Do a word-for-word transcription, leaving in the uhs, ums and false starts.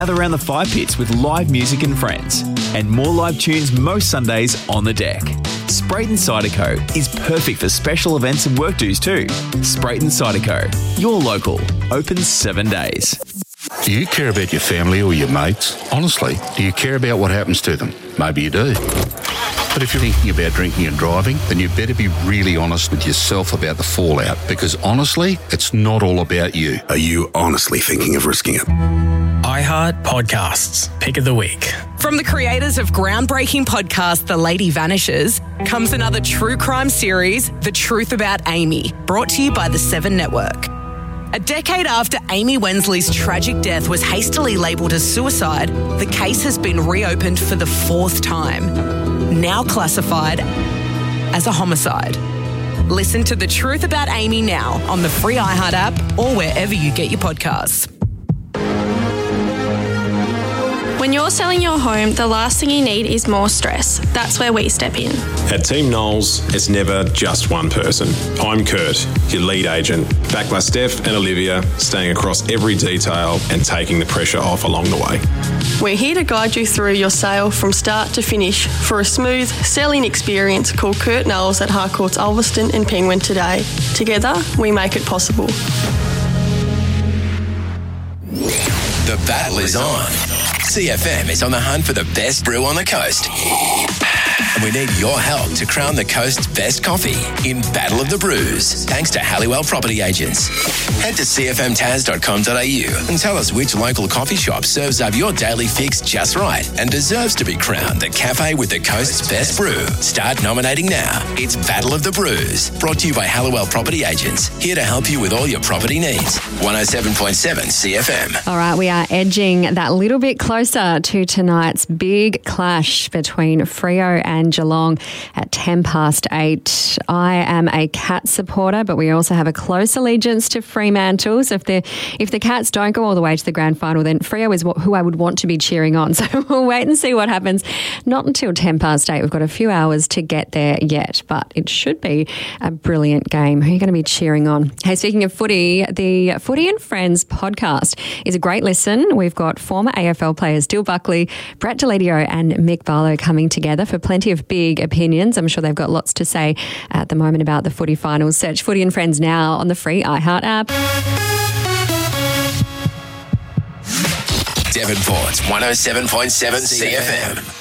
Gather around the fire pits with live music and friends. And more live tunes most Sundays on the deck. Sprayton Cider Co. is perfect for special events and work dues too. Sprayton Cider Co. Your local. Open seven days. Do you care about your family or your mates? Honestly, do you care about what happens to them? Maybe you do. But if you're thinking about drinking and driving, then you better be really honest with yourself about the fallout, because honestly, it's not all about you. Are you honestly thinking of risking it? iHeart Podcasts, Pick of the Week. From the creators of groundbreaking podcast The Lady Vanishes comes another true crime series, The Truth About Amy, brought to you by the Seven Network. A decade after Amy Wensley's tragic death was hastily labelled as suicide, the case has been reopened for the fourth time, now classified as a homicide. Listen to The Truth About Amy now on the free iHeart app or wherever you get your podcasts. When you're selling your home, the last thing you need is more stress. That's where we step in. At Team Knowles, it's never just one person. I'm Kurt, your lead agent, backed by Steph and Olivia, staying across every detail and taking the pressure off along the way. We're here to guide you through your sale from start to finish for a smooth selling experience. Call Kurt Knowles at Harcourts Ulverston and Penguin today. Together, we make it possible. The battle is on. C F M is on the hunt for the best brew on the coast. And we need your help to crown the coast's best coffee in Battle of the Brews, thanks to Halliwell Property Agents. Head to c f m tas dot com dot a u and tell us which local coffee shop serves up your daily fix just right and deserves to be crowned the cafe with the coast's best brew. Start nominating now. It's Battle of the Brews, brought to you by Halliwell Property Agents, here to help you with all your property needs. one oh seven point seven C F M. All right, we are edging that little bit closer to tonight's big clash between Freo and Geelong at ten past eight. I am a Cats supporter, but we also have a close allegiance to Fremantle. So if the if the Cats don't go all the way to the grand final, then Freo is who I would want to be cheering on. So we'll wait and see what happens. Not until ten past eight. We've got a few hours to get there yet, but it should be a brilliant game. Who are you going to be cheering on? Hey, speaking of footy, the Footy and Friends podcast is a great listen. We've got former A F L players Dill Buckley, Brett Delidio and Mick Barlow coming together for plenty of big opinions. I'm sure they've got lots to say at the moment about the footy finals. Search Footy and Friends now on the free iHeart app. Devonport's one oh seven point seven C F M.